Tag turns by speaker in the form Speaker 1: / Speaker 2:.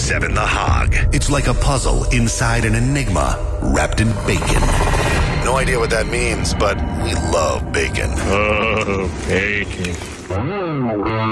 Speaker 1: 97.7 The Hog. It's like a puzzle inside an enigma wrapped in bacon. No idea what that means, but we love bacon.
Speaker 2: Oh, bacon.